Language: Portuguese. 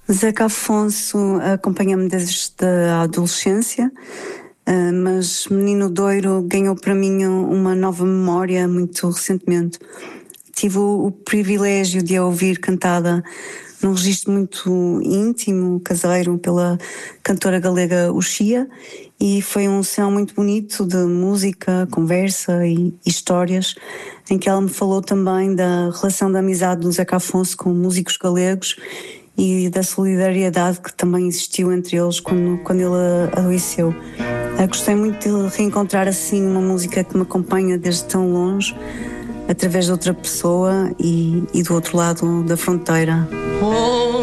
Zeca Afonso acompanha-me desde a adolescência, mas Menino Doiro ganhou para mim uma nova memória muito recentemente. Tive o privilégio de a ouvir cantada num registro muito íntimo, caseiro, pela cantora galega Uxia, e foi um sinal muito bonito de música, conversa e histórias, em que ela me falou também da relação de amizade do Zeca Afonso com músicos galegos e da solidariedade que também existiu entre eles quando ele adoeceu. Gostei muito de reencontrar assim uma música que me acompanha desde tão longe, através de outra pessoa e do outro lado da fronteira.